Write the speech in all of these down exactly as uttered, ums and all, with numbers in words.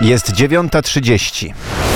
Jest dziewiąta trzydzieści.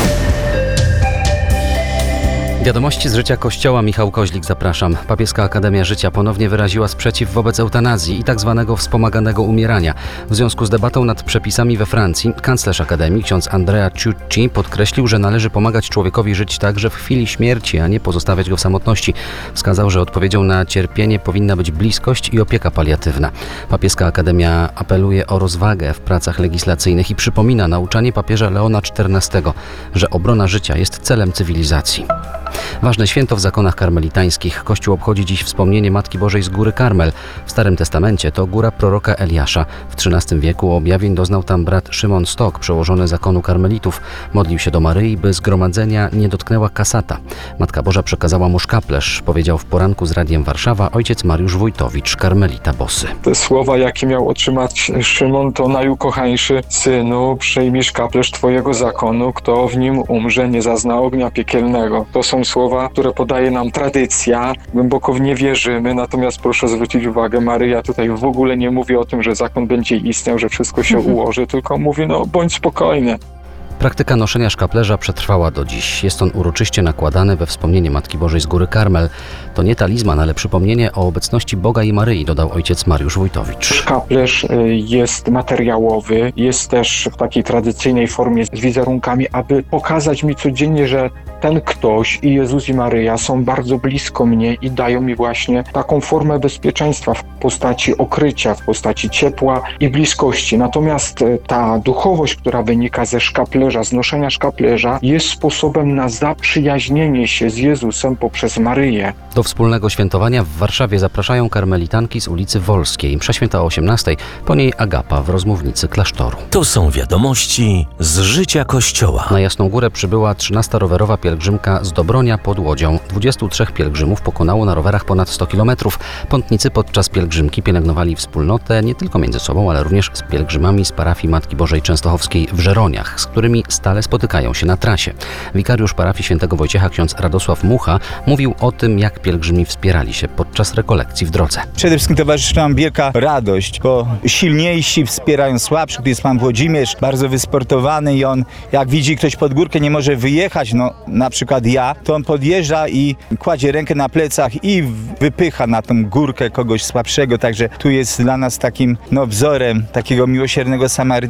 Wiadomości z życia Kościoła. Michał Koźlik, zapraszam. Papieska Akademia Życia ponownie wyraziła sprzeciw wobec eutanazji i tzw. wspomaganego umierania. W związku z debatą nad przepisami we Francji kanclerz Akademii, ksiądz Andrea Ciucci, podkreślił, że należy pomagać człowiekowi żyć także w chwili śmierci, a nie pozostawiać go w samotności. Wskazał, że odpowiedzią na cierpienie powinna być bliskość i opieka paliatywna. Papieska Akademia apeluje o rozwagę w pracach legislacyjnych i przypomina nauczanie papieża Leona czternastego, że obrona życia jest celem cywilizacji. Ważne święto w zakonach karmelitańskich. Kościół obchodzi dziś wspomnienie Matki Bożej z Góry Karmel. W Starym Testamencie to góra proroka Eliasza. W trzynastym wieku objawień doznał tam brat Szymon Stok, przełożony zakonu karmelitów. Modlił się do Maryi, by zgromadzenia nie dotknęła kasata. Matka Boża przekazała mu szkaplerz, powiedział w poranku z Radiem Warszawa ojciec Mariusz Wójtowicz, karmelita bosy. Te słowa, jakie miał otrzymać Szymon, to najukochańszy synu, przyjmij szkaplerz twojego zakonu, kto w nim umrze, nie zazna ognia piekielnego. To są słowa, które podaje nam tradycja. Głęboko w nie wierzymy, natomiast proszę zwrócić uwagę, Maryja tutaj w ogóle nie mówi o tym, że zakon będzie istniał, że wszystko się ułoży, tylko mówi, no bądź spokojny. Praktyka noszenia szkaplerza przetrwała do dziś. Jest on uroczyście nakładany we wspomnienie Matki Bożej z Góry Karmel. To nie talizman, ale przypomnienie o obecności Boga i Maryi, dodał ojciec Mariusz Wójtowicz. Szkaplerz jest materiałowy, jest też w takiej tradycyjnej formie z wizerunkami, aby pokazać mi codziennie, że ten ktoś i Jezus i Maryja są bardzo blisko mnie i dają mi właśnie taką formę bezpieczeństwa w postaci okrycia, w postaci ciepła i bliskości. Natomiast ta duchowość, która wynika ze szkaplerza, z noszenia szkaplerza, jest sposobem na zaprzyjaźnienie się z Jezusem poprzez Maryję. Do wspólnego świętowania w Warszawie zapraszają karmelitanki z ulicy Wolskiej. Msza święta o osiemnastej, po niej Agapa w rozmównicy klasztoru. To są wiadomości z życia Kościoła. Na Jasną Górę przybyła trzynasta rowerowa pielgrzymka z Dobronia pod Łodzią. dwudziestu trzech pielgrzymów pokonało na rowerach ponad sto kilometrów. Pątnicy podczas pielgrzymki pielęgnowali wspólnotę nie tylko między sobą, ale również z pielgrzymami z parafii Matki Bożej Częstochowskiej w Żeroniach, z którymi stale spotykają się na trasie. Wikariusz parafii świętego Wojciecha, ksiądz Radosław Mucha, mówił o tym, jak pielgrzymi wspierali się podczas rekolekcji w drodze. Przede wszystkim towarzyszy nam wielka radość, bo silniejsi wspierają słabszych. Tu jest pan Włodzimierz, bardzo wysportowany i on, jak widzi ktoś pod górkę, nie może wyjechać, no na przykład ja, to on podjeżdża i kładzie rękę na plecach i wypycha na tą górkę kogoś słabszego, także tu jest dla nas takim no, wzorem takiego miłosiernego Samarytana.